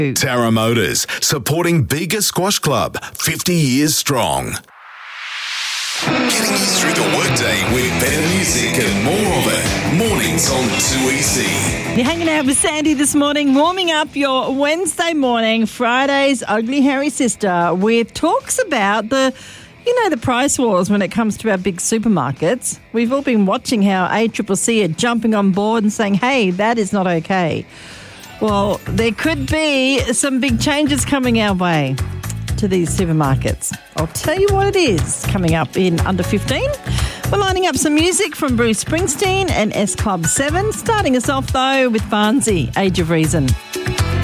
Tara Motors, supporting Bega Squash Club, 50 years strong. Getting you through the workday with better music and more of it. Mornings on 2EC. You're hanging out with Sandy this morning, warming up your Wednesday morning, Friday's Ugly Harry Sister, with talks about the price wars when it comes to our big supermarkets. We've all been watching how ACCC are jumping on board and saying, hey, that is not okay. Well, there could be some big changes coming our way to these supermarkets. I'll tell you what it is coming up in under 15. We're lining up some music from Bruce Springsteen and S Club 7, starting us off though with Barnsey, Age of Reason.